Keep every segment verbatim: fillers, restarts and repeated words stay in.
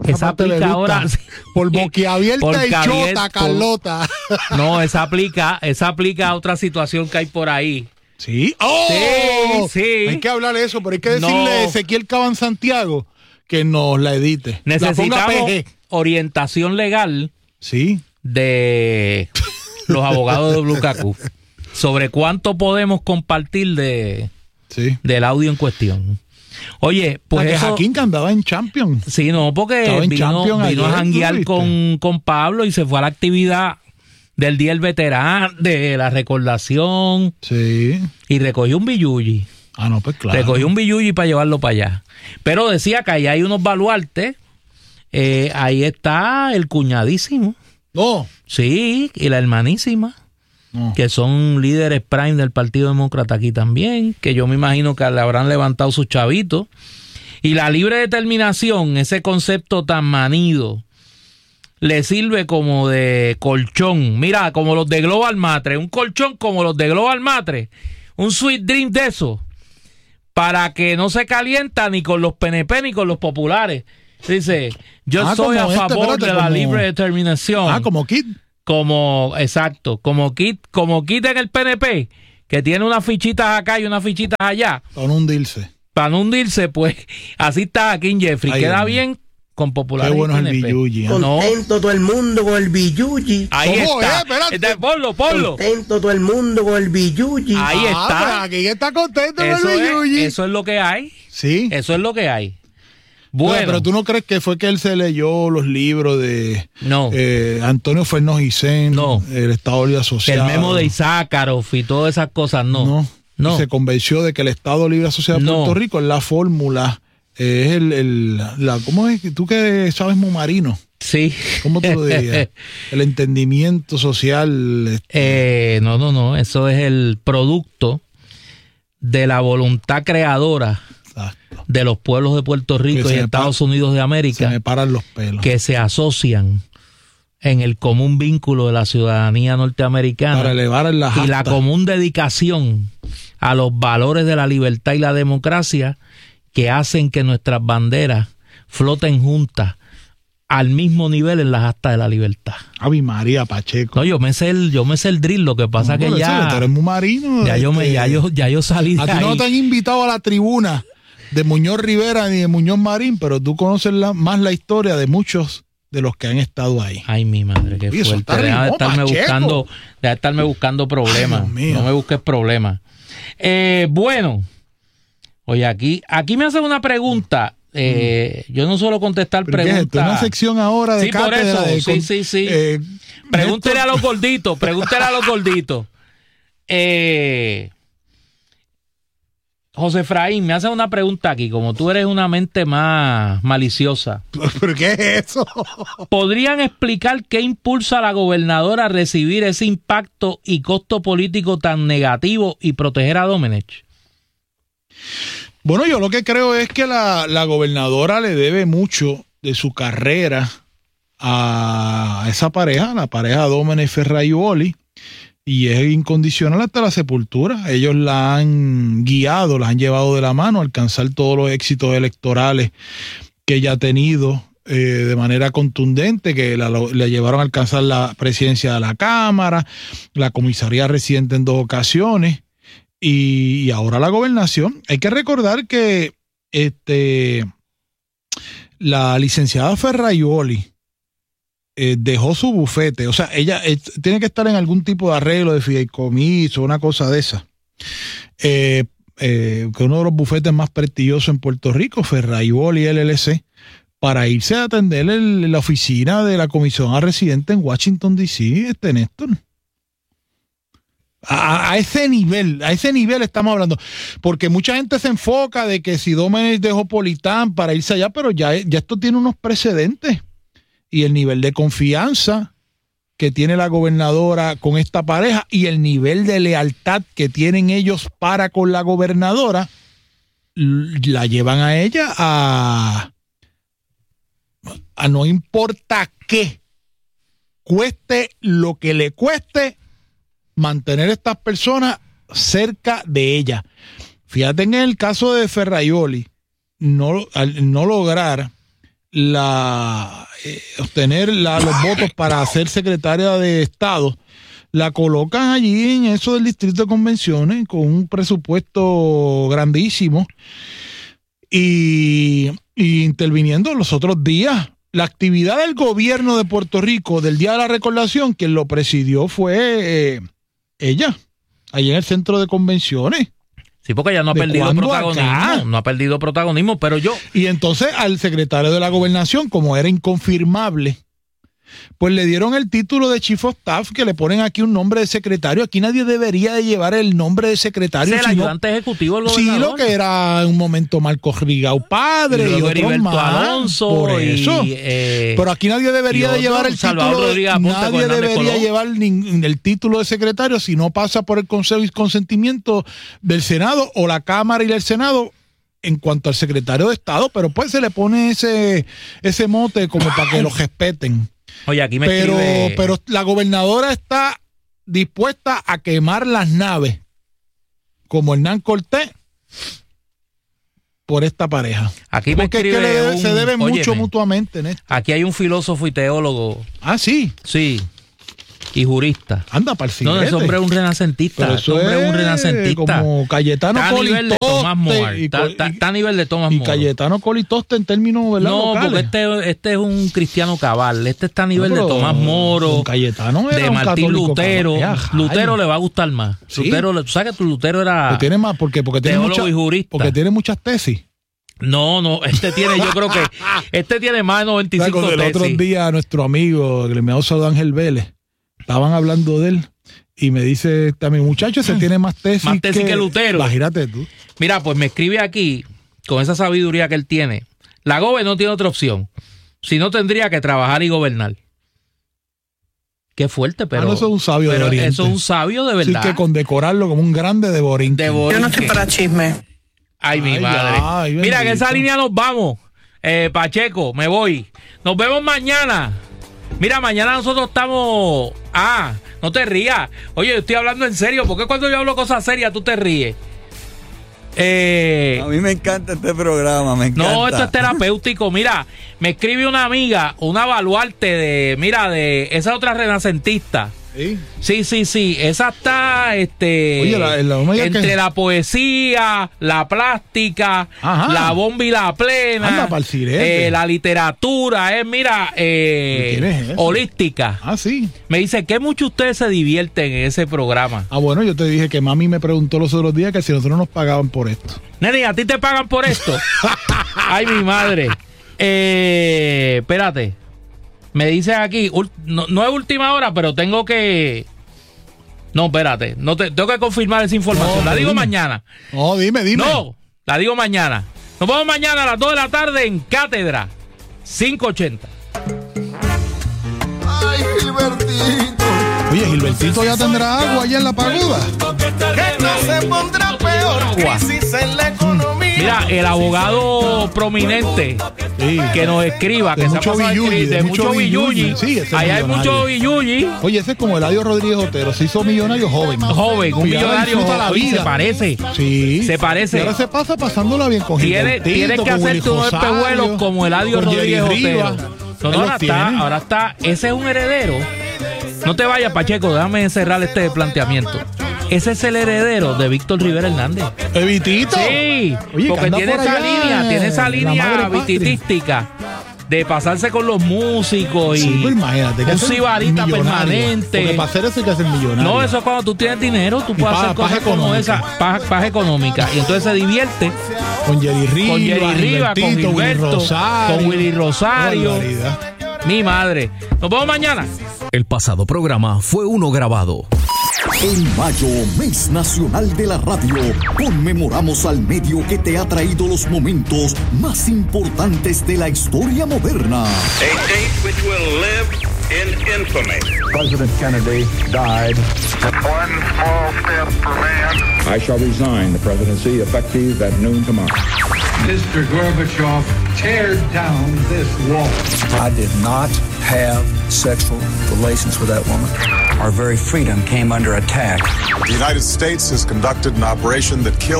esa aplica ahora por boquiabierta por y cabier, chota, Carlota. No, esa aplica, esa aplica a otra situación que hay por ahí. Sí. ¡Oh! Sí, sí. Hay que hablar de eso, pero hay que decirle No. a Ezequiel Caban Santiago que nos la edite. Necesitamos la ponga P G. Orientación legal Sí. de los abogados de W K Q sobre cuánto podemos compartir de Sí. del audio en cuestión. Oye, pues que eso, Jaquín que andaba en Champions. sí, no, porque Estaba en vino, Champions vino ayer, a janguear ¿no viste? con, con Pablo y se fue a la actividad del Día del Veterano, de la recordación, Sí. y recogió un billuyi. Ah, no, pues claro. Recogió un billuyi para llevarlo para allá. Pero decía que allá hay unos baluartes. Eh, ahí está el cuñadísimo. No. Sí, y la hermanísima. No. Que son líderes prime del Partido Demócrata aquí también, que yo me imagino que le habrán levantado sus chavitos. Y la libre determinación, ese concepto tan manido, le sirve como de colchón. Mira, como los de Global Matre, un colchón como los de Global Matre, un sweet dream de eso, para que no se calienta ni con los P N P ni con los populares. Dice, yo Ah, soy a como este, favor espérate, de la como- libre determinación. Ah, como Kid. Como, exacto, como Kit, como Kit en el P N P, que tiene unas fichitas acá y unas fichitas allá, Para no hundirse. para no hundirse, pues así está aquí en Jeffrey. Ay, Queda Dios mío. bien con populares. Qué bueno y es el P N P. billuyi, ¿eh? No, Contento todo el mundo con el billuyi. ahí ¿Cómo está. es? Espérate. Este, ponlo, ponlo. Contento todo el mundo con el billuyi. Ahí Ah, está. pero aquí está contento Eso con el billuyi. es, eso es lo que hay. Sí. Eso es lo que hay. Bueno, Bueno, pero tú no crees que fue que él se leyó los libros de no. eh, Antonio Fernández Hicén, No. el Estado Libre el Asociado. memo de Issácarov y todas esas cosas, no. No. No. Y se convenció de que el Estado Libre Asociado de No. Puerto Rico es la fórmula, eh, es el, el la, ¿cómo es? Tú que sabes muy marino, Sí. ¿cómo te lo dirías? El entendimiento social. este, Eh, no, no, no. Eso es el producto de la voluntad creadora exacto. de los pueblos de Puerto Rico Que se y me Estados pa- Unidos de Se América, me paran los pelos. que se asocian en el común vínculo de la ciudadanía norteamericana Para elevar en la y la común dedicación a los valores de la libertad y la democracia, que hacen que nuestras banderas floten juntas al mismo nivel en las astas de la libertad. Ave María Pacheco. No, yo me sé el, yo me sé el drill, lo que pasa No, que por eso, ya, tú eres muy marino. ya yo me, este, ya yo, ya yo salí de A ti ahí. no te han invitado a la tribuna de Muñoz Rivera ni de Muñoz Marín, pero tú conoces la- más la historia de muchos de los que han estado ahí. Ay, mi madre, qué Oye, eso fuerte. está Deja de rimó, estarme Pacheco. buscando, deja de estarme buscando problemas. Ay, Dios mío. No me busques problemas. Eh, bueno, oye, aquí, aquí me hacen una pregunta. Eh, Yo no suelo contestar ¿Pero qué es esto? preguntas. Una sección ahora de Sí, por cátedra eso. de Sí, con- sí, sí. eh, Pregúntele esto- a los gorditos, pregúntele a los gorditos. Eh, José Efraín, me hace una pregunta aquí. Como tú eres una mente más maliciosa, ¿Pero qué es eso? ¿podrían explicar qué impulsa a la gobernadora a recibir ese impacto y costo político tan negativo y proteger a Domenech? Bueno, yo lo que creo es que la, la gobernadora le debe mucho de su carrera a esa pareja, la pareja Domenech Ferraiuoli, y es incondicional hasta la sepultura. Ellos la han guiado, la han llevado de la mano a alcanzar todos los éxitos electorales que ella ha tenido eh, de manera contundente, que la, la llevaron a alcanzar la presidencia de la Cámara, la comisaría residente en dos ocasiones, y, y ahora la gobernación. Hay que recordar que este la licenciada Ferraiuoli eh, dejó su bufete, o sea, ella eh, tiene que estar en algún tipo de arreglo de fideicomiso, una cosa de esa. Eh, eh, que uno de los bufetes más prestigiosos en Puerto Rico, Ferraiuoli L L C, para irse a atender el, la oficina de la comisionada residente en Washington D C, este Néstor. A, a ese nivel, a ese nivel estamos hablando, porque mucha gente se enfoca de que si Domenech dejó Politán para irse allá, pero ya, ya esto tiene unos precedentes, y el nivel de confianza que tiene la gobernadora con esta pareja y el nivel de lealtad que tienen ellos para con la gobernadora la llevan a ella a a no importa qué, cueste lo que le cueste, mantener a estas personas cerca de ella. Fíjate en el caso de Ferraiuoli, no, al no lograr la eh, obtener la, los votos para ser secretaria de Estado, la colocan allí en eso del distrito de convenciones con un presupuesto grandísimo y, y interviniendo los otros días. La actividad del gobierno de Puerto Rico del Día de la Recordación, quien lo presidió fue eh, ella, allí en el centro de convenciones. Sí, porque ella no ha perdido protagonismo, acá? no ha perdido protagonismo, pero yo... Y entonces al secretario de la Gobernación, como era inconfirmable, pues le dieron el título de Chief of Staff, que le ponen aquí un nombre de secretario. Aquí nadie debería de llevar el nombre de secretario. Es el sino, ayudante ejecutivo del gobernador. Sí, lo que era en un momento Marcos Rigau padre y, y otros más. Alonso por eso. Y, eh, Pero aquí nadie debería de llevar el título. De, nadie debería llevar ni, el título de secretario si no pasa por el consejo y consentimiento del Senado o la Cámara y el Senado en cuanto al secretario de Estado. Pero pues se le pone ese, ese mote como para que lo respeten. Oye, aquí me pero, escribe... pero la gobernadora está dispuesta a quemar las naves como Hernán Cortés por esta pareja. Aquí me Porque escribe es que le debe, un... se deben Óyeme, mucho mutuamente. Néstor. Aquí hay un filósofo y teólogo. Ah, sí. Sí. Y jurista. Anda para el No, ese hombre es un renacentista. Pero eso hombre es es un renacentista. como Cayetano está a nivel de Thomas More. Y, Está, está, está a nivel de Thomas y More. Cayetano Colitoste en términos, ¿verdad? No, locales. porque este, este es un cristiano cabal. Este está a nivel no, de Tomás Moro, Cayetano era de Martín Lutero. Cabal. Lutero le va a gustar más. ¿Sí? Lutero, tú sabes que tu Lutero era pues tiene más porque, porque tiene teólogo mucha, y jurista. Porque tiene muchas tesis. No, no, este tiene, yo creo que este tiene más de noventa y cinco tesis. El otro día nuestro amigo, el gremiado Ángel Vélez, estaban hablando de él y me dice, mi muchacho se tiene más tesis, más tesis que, que Lutero. Imagínate tú. Mira, pues me escribe aquí, con esa sabiduría que él tiene, la Gobe no tiene otra opción, si no tendría que trabajar y gobernar. Qué fuerte, pero... Ah, no, eso es un sabio de Oriente. Eso es un sabio de verdad. Así que condecorarlo como un grande de Borinquen. De Borinquen. Yo no estoy para chisme. Ay, mi ay, madre. Ay, mira, que esa línea nos vamos. Eh, Pacheco, me voy. Nos vemos mañana. Mira, mañana nosotros estamos... Ah, no te rías. Oye, yo estoy hablando en serio. ¿Por qué cuando yo hablo cosas serias tú te ríes? Eh... A mí me encanta este programa, me encanta. No, esto es terapéutico. Mira, me escribe una amiga, una baluarte de... Mira, de esa otra renacentista. ¿Sí? Sí, sí, sí. Esa está este, Oye, la, la entre que... la poesía, la plástica, Ajá. la bomba y la plena, Anda, pa'l sirete. eh, la literatura, es, mira, eh, ¿Quién es eso? holística. Ah, sí. Me dice que mucho ustedes se divierten en ese programa. Ah, bueno, yo te dije que mami me preguntó los otros días que si nosotros nos pagaban por esto. Nene, ¿a ti te pagan por esto? Ay, mi madre. Eh, espérate. Me dice aquí, no, no es última hora, pero tengo que... No, espérate, no te, tengo que confirmar esa información. No, la digo dime. mañana. No, dime, dime. No, la digo mañana. Nos vemos mañana a las dos de la tarde en Cátedra quinientos ochenta. Ay, Gilbertito. Oye, Gilbertito ya tendrá agua allá en la pagoda. Que no se pondrá peor crisis en la economía. Mira, el abogado prominente sí. que nos escriba, de que mucho se ha pasado billuyi, de, de mucho billuyi. Sí, allá hay mucho billuyi. Oye, ese es como Eladio Rodríguez Otero, se hizo millonario joven. Joven, un millonario joven. La vida. Se parece. Sí. Se parece. Y ahora se pasa pasándola bien con Tienes tiene que hacerte unos espejuelos como Eladio Rodríguez Otero. No, no, ahora está, ahora está, ese es un heredero. No te vayas, Pacheco, déjame cerrar este planteamiento. Ese es el heredero de Víctor Rivera Hernández. ¿Evitito? Sí, oye, porque tiene por esa allá, línea, tiene esa línea patria. vititística de pasarse con los músicos y sí, pues imagínate, un sibarita permanente. Porque para hacer eso hay que ser millonario. No, eso es cuando tú tienes dinero, tú puedes paja, hacer cosas paja como esa, paja, paja económica. Y entonces se divierte con Jerry Riva, con Jerry Riva, con Gilberto, Willy Rosario, con Willy Rosario. Mi madre. Nos vemos mañana. El pasado programa fue uno grabado. En mayo, mes nacional de la radio, conmemoramos al medio que te ha traído los momentos más importantes de la historia moderna. A date which will live in infamy. President Kennedy died. One small step for man. I shall resign the presidency effective at noon tomorrow. Mister Gorbachev, tear down this wall. I did not have sexual relations with that woman. Our very freedom came under attack. The United States has conducted an operation that killed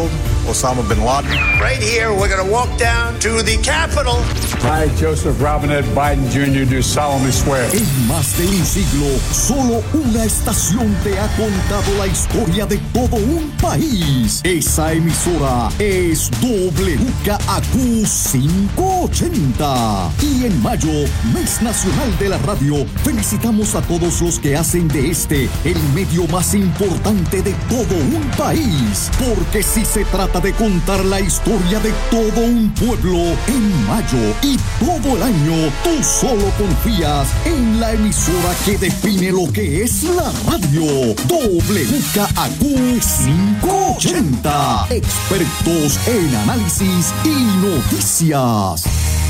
Osama bin Laden. Right here, we're going to walk down to the Capitol. I, Joseph Robinette Biden Junior, do solemnly swear. En más de un siglo, solo una estación te ha contado la historia de todo un país. Esa emisora es W K A Q quinientos ochenta. Y en mayo, Mes Nacional de la Radio, felicitamos a todos los que hacen de este el medio más importante de todo un país. Porque si se trata de contar la historia de todo un pueblo, en mayo y todo el año, tú solo confías en la emisora que define lo que es la radio. W K A Q quinientos ochenta. Expertos en análisis y noticias.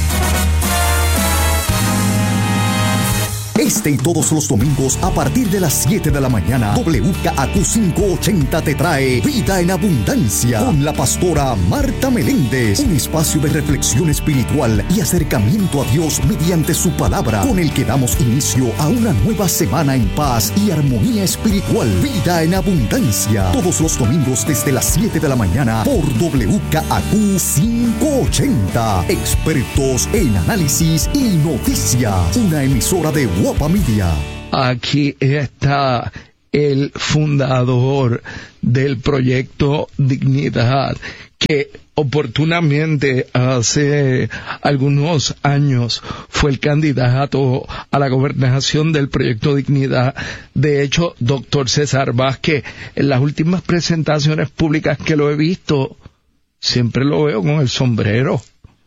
Este y todos los domingos a partir de las siete de la mañana, W K A Q quinientos ochenta te trae Vida en Abundancia con la pastora Marta Meléndez, un espacio de reflexión espiritual y acercamiento a Dios mediante su palabra, con el que damos inicio a una nueva semana en paz y armonía espiritual. Vida en Abundancia, todos los domingos desde las siete de la mañana por W K A Q quinientos ochenta. Expertos en análisis y noticias, una emisora de Guapa Media. Aquí está el fundador del proyecto Dignidad, que oportunamente hace algunos años fue el candidato a la gobernación del proyecto Dignidad. De hecho, doctor César Vázquez, en las últimas presentaciones públicas que lo he visto, siempre lo veo con el sombrero.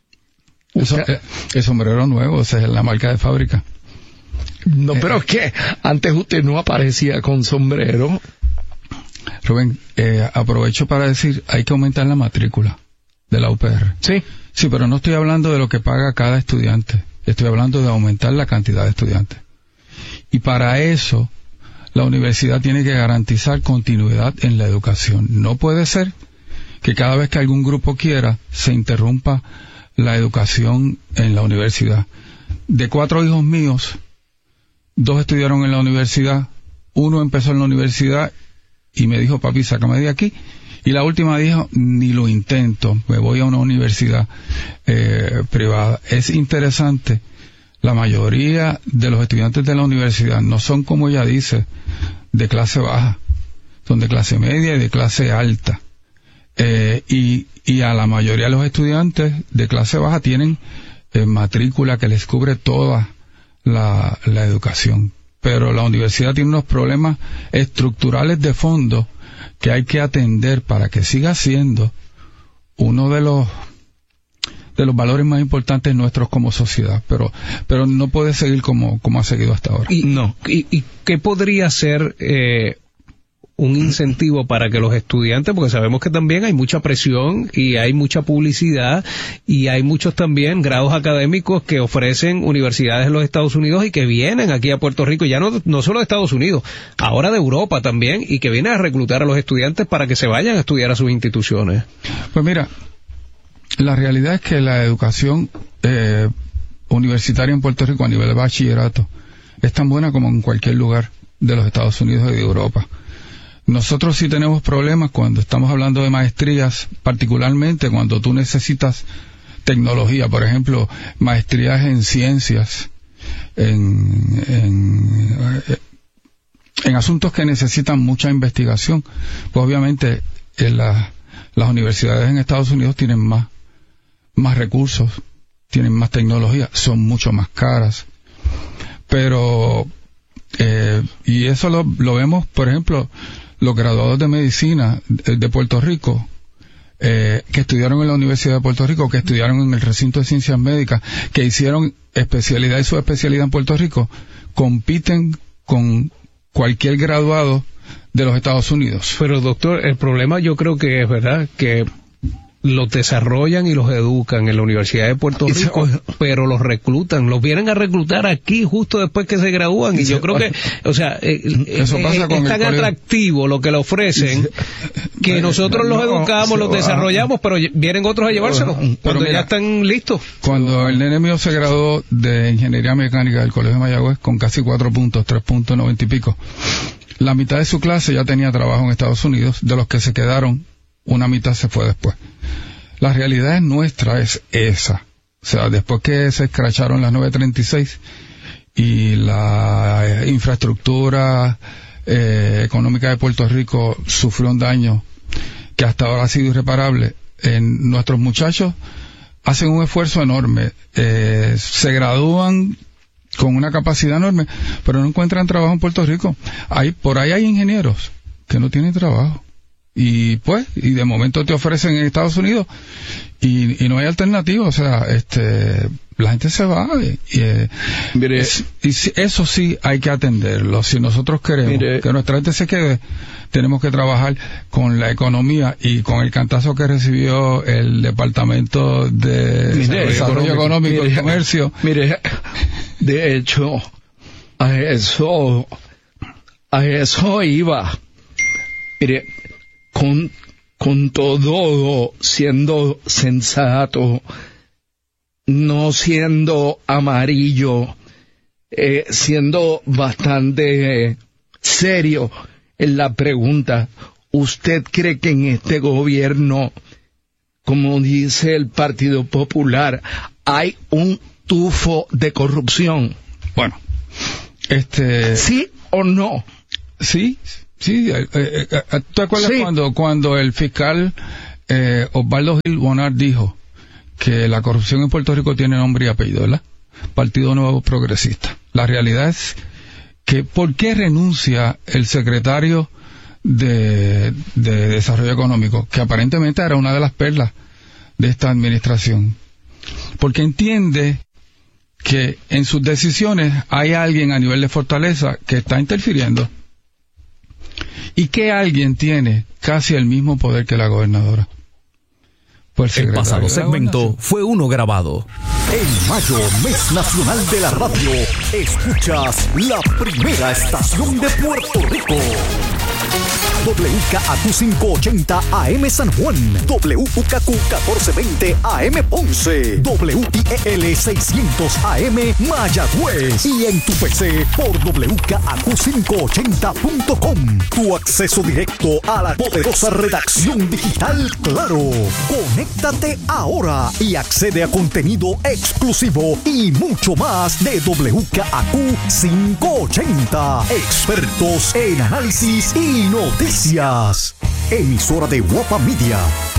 Eso, eh, el sombrero nuevo, esa es la marca de fábrica. No, pero es que antes usted no aparecía con sombrero. Rubén, eh, aprovecho para decir, hay que aumentar la matrícula de la U P R. Sí. Sí, pero no estoy hablando de lo que paga cada estudiante. Estoy hablando de aumentar la cantidad de estudiantes. Y para eso, la universidad tiene que garantizar continuidad en la educación. No puede ser que cada vez que algún grupo quiera, se interrumpa la educación en la universidad. De cuatro hijos míos, dos estudiaron en la universidad, uno empezó en la universidad y me dijo, papi, sácame de aquí. Y la última dijo, ni lo intento, me voy a una universidad eh, privada. Es interesante, la mayoría de los estudiantes de la universidad no son, como ella dice, de clase baja, son de clase media y de clase alta. Eh, y, y a la mayoría de los estudiantes de clase baja tienen eh, matrícula que les cubre toda la, la educación. Pero la universidad tiene unos problemas estructurales de fondo que hay que atender para que siga siendo uno de los de los valores más importantes nuestros como sociedad, pero pero no puede seguir como como ha seguido hasta ahora. Y no. ¿Y, y qué podría ser eh, un incentivo para que los estudiantes, porque sabemos que también hay mucha presión y hay mucha publicidad y hay muchos también grados académicos que ofrecen universidades en los Estados Unidos y que vienen aquí a Puerto Rico, ya no, no solo de Estados Unidos, ahora de Europa también, y que vienen a reclutar a los estudiantes para que se vayan a estudiar a sus instituciones? Pues mira, la realidad es que la educación eh, universitaria en Puerto Rico a nivel de bachillerato es tan buena como en cualquier lugar de los Estados Unidos y de Europa. Nosotros sí tenemos problemas cuando estamos hablando de maestrías, particularmente cuando tú necesitas tecnología, por ejemplo, maestrías en ciencias, en, en, en asuntos que necesitan mucha investigación. Pues obviamente en la, las universidades en Estados Unidos tienen más, más recursos, tienen más tecnología, son mucho más caras. Pero, eh, y eso lo, lo vemos, por ejemplo, los graduados de medicina de Puerto Rico, eh, que estudiaron en la Universidad de Puerto Rico, que estudiaron en el recinto de ciencias médicas, que hicieron especialidad y subespecialidad en Puerto Rico, compiten con cualquier graduado de los Estados Unidos. Pero doctor, el problema yo creo que es, ¿verdad?, que los desarrollan y los educan en la Universidad de Puerto Rico, pero los reclutan, los vienen a reclutar aquí justo después que se gradúan, y yo creo que, o sea, eh, Eso eh, pasa eh, con es tan el atractivo lo que le ofrecen, que nosotros los educamos, los desarrollamos, pero vienen otros a llevárselos cuando mira, ya están listos. Cuando el nene mío se graduó de Ingeniería Mecánica del Colegio de Mayagüez con casi cuatro puntos, tres puntos noventa y pico, la mitad de su clase ya tenía trabajo en Estados Unidos, de los que se quedaron una mitad se fue después. La realidad nuestra es esa. O sea, después que se escracharon las nueve treinta y seis y la infraestructura eh, económica de Puerto Rico sufrió un daño que hasta ahora ha sido irreparable, en nuestros muchachos hacen un esfuerzo enorme, eh, se gradúan con una capacidad enorme, pero no encuentran trabajo en Puerto Rico. Hay, por ahí hay ingenieros que no tienen trabajo. Y pues, y de momento te ofrecen en Estados Unidos y, y no hay alternativa, o sea, este, la gente se va y, y, Mire, es, y si, eso sí hay que atenderlo. Si nosotros queremos Mire, que nuestra gente se quede, tenemos que trabajar con la economía y con el cantazo que recibió el Departamento de Mire, Desarrollo Económico Mire, y Comercio. Mire, de hecho, a eso, a eso iba. Mire, con, con todo siendo sensato, no siendo amarillo, eh, siendo bastante eh, serio en la pregunta, ¿usted cree que en este gobierno, como dice el Partido Popular, hay un tufo de corrupción? Bueno, este... ¿Sí o no? Sí, sí. Eh, eh, eh, ¿Te acuerdas sí. cuando cuando el fiscal eh, Osvaldo Gil Bonard dijo que la corrupción en Puerto Rico tiene nombre y apellido, ¿verdad? Partido Nuevo Progresista. La realidad es que ¿por qué renuncia el secretario de, de Desarrollo Económico, que aparentemente era una de las perlas de esta administración? Porque entiende que en sus decisiones hay alguien a nivel de Fortaleza que está interfiriendo y que alguien tiene casi el mismo poder que la gobernadora. Pues el pasado segmento fue uno grabado. En mayo, mes nacional de la radio, escuchas la primera estación de Puerto Rico. W K A Q quinientos ochenta A M San Juan, W K Q catorce veinte A M Ponce, W I E L seiscientos A M Mayagüez y en tu P C por W K A Q quinientos ochenta punto com. Tu acceso directo a la poderosa redacción digital Claro. Conéctate ahora y accede a contenido exclusivo y mucho más de W K A Q quinientos ochenta. Expertos en análisis y noticias. Emisora de Guapa Media.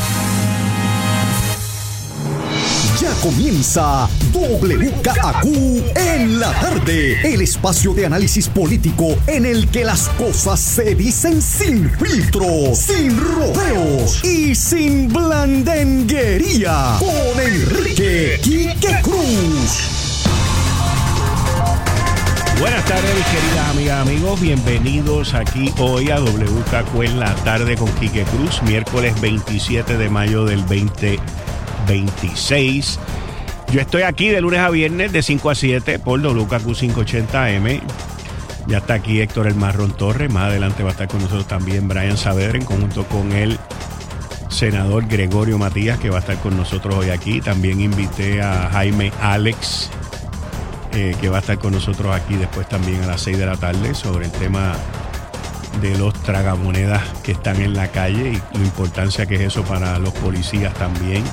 Ya comienza W K A Q en la tarde, el espacio de análisis político en el que las cosas se dicen sin filtro, sin rodeos y sin blandenguería. Con Enrique Quique Cruz. Buenas tardes, mis queridas amigas, amigos. Bienvenidos aquí hoy a W K Q en la tarde con Quique Cruz, miércoles veintisiete de mayo del veinte veintiséis. Yo estoy aquí de lunes a viernes de cinco a siete por W K Q quinientos ochenta A M. Ya está aquí Héctor El Marrón Torres. Más adelante va a estar con nosotros también Brian Saavedra, en conjunto con el senador Gregorio Matías, que va a estar con nosotros hoy aquí. También invité a Jaime Alex, Eh, que va a estar con nosotros aquí después también a las seis de la tarde, sobre el tema de los tragamonedas que están en la calle y la importancia que es eso para los policías también.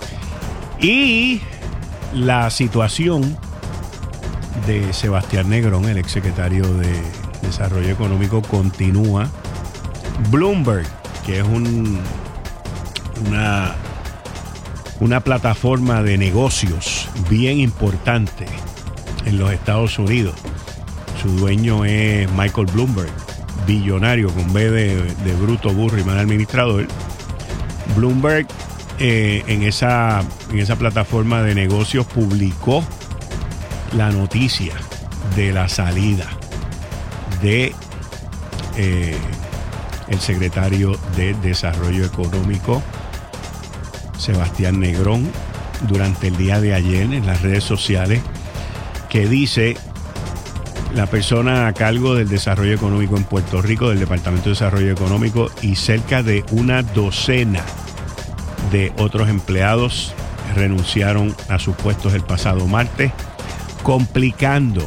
Y la situación de Sebastián Negrón, el exsecretario de Desarrollo Económico, continúa. Bloomberg, que es un, una, una plataforma de negocios bien importante en los Estados Unidos. Su dueño es Michael Bloomberg, billonario con B de, de bruto, burro y mal administrador. Bloomberg eh, en, esa, en esa plataforma de negocios publicó la noticia de la salida de eh, el secretario de Desarrollo Económico, Sebastián Negrón, durante el día de ayer en las redes sociales, que dice: la persona a cargo del desarrollo económico en Puerto Rico, del Departamento de Desarrollo Económico, y cerca de una docena de otros empleados renunciaron a sus puestos el pasado martes, complicando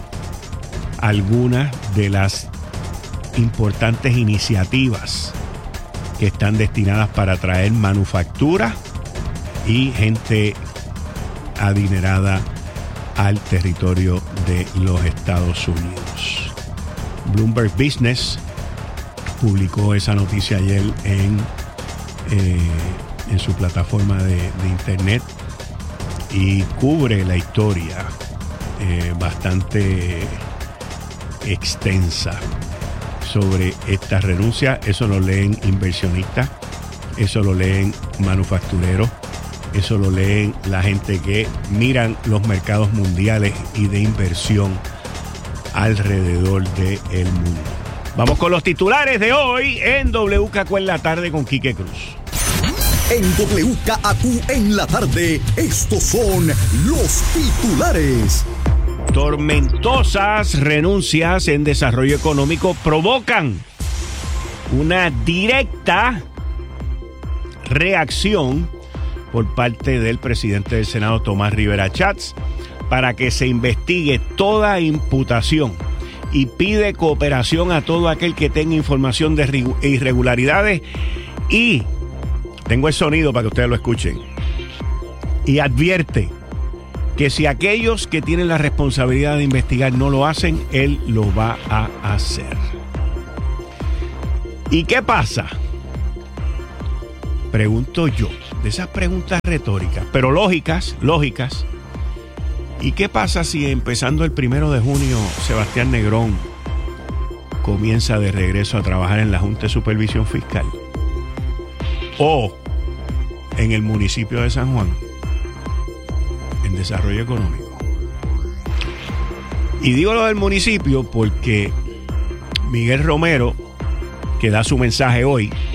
algunas de las importantes iniciativas que están destinadas para atraer manufactura y gente adinerada al territorio de los Estados Unidos. Bloomberg Business publicó esa noticia ayer en, eh, en su plataforma de, de internet y cubre la historia eh, bastante extensa sobre esta renuncia. Eso lo leen inversionistas, eso lo leen manufactureros, eso lo leen la gente que miran los mercados mundiales y de inversión alrededor del mundo. Vamos con los titulares de hoy en W K Q en la tarde con Quique Cruz. En W K Q en la tarde, estos son los titulares. Tormentosas renuncias en desarrollo económico provocan una directa reacción por parte del presidente del Senado, Tomás Rivera Chats, para que se investigue toda imputación y pide cooperación a todo aquel que tenga información de irregularidades. Y tengo el sonido para que ustedes lo escuchen. Y advierte que si aquellos que tienen la responsabilidad de investigar no lo hacen, él lo va a hacer. ¿Y qué pasa? Pregunto yo, de esas preguntas retóricas, pero lógicas, lógicas. ¿Y qué pasa si empezando el primero de junio Sebastián Negrón comienza de regreso a trabajar en la Junta de Supervisión Fiscal? O en el municipio de San Juan, en desarrollo económico. Y digo lo del municipio porque Miguel Romero, que da su mensaje hoy,